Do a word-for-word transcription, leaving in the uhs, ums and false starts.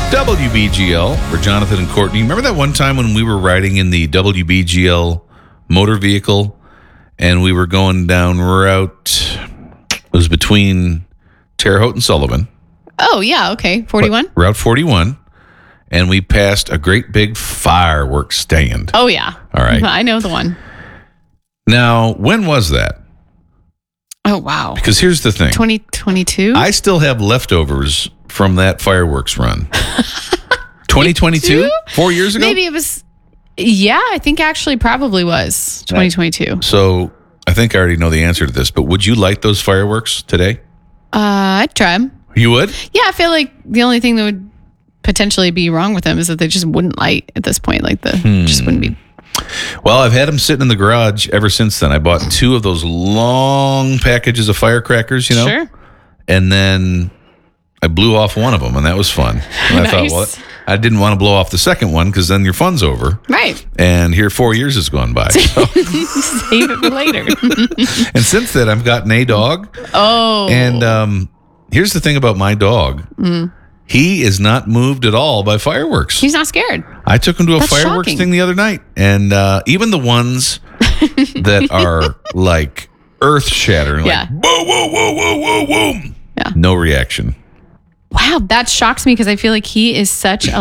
W B G L for Jonathan and Courtney. Remember that one time when we were riding in the W B G L motor vehicle and we were going down Route, it was between Terre Haute and Sullivan. Oh, yeah. Okay. forty-one? Route forty-one. And we passed a great big fireworks stand. Oh, yeah. All right. I know the one. Now, when was that? Oh, wow. Because here's the thing. twenty twenty-two? I still have leftovers from that fireworks run. twenty twenty-two? Four years ago? Maybe it was. Yeah, I think actually probably was twenty twenty-two. So I think I already know the answer to this, but would you light those fireworks today? Uh, I'd try 'em. You would? Yeah, I feel like the only thing that would potentially be wrong with them is that they just wouldn't light at this point. Like the Hmm. just wouldn't be. Well, I've had them sitting in the garage ever since then. I bought two of those long packages of firecrackers, you know? Sure. And then I blew off one of them, and that was fun. And I Nice. thought, well, I didn't want to blow off the second one because then your fun's over. Right. And here four years has gone by. So. Save it for later. And since then, I've gotten a dog. Oh. And um, here's the thing about my dog. Mm. He is not moved at all by fireworks. He's not scared. I took him to a That's fireworks shocking. thing the other night. And uh, even the ones that are like earth shattering, like, Yeah. whoa, whoa, whoa, whoa, whoa, whoa. Yeah. No reaction. Wow, that shocks me because I feel like he is such a